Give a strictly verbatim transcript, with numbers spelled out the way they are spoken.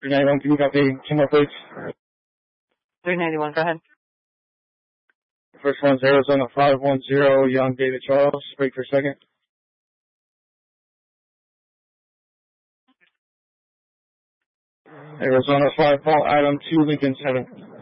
three ninety-one, can you copy two more, please? three ninety-one, go ahead. First one's Arizona five one zero, Young David Charles. Break for a second. Arizona five, Paul Adam two, Lincoln seven.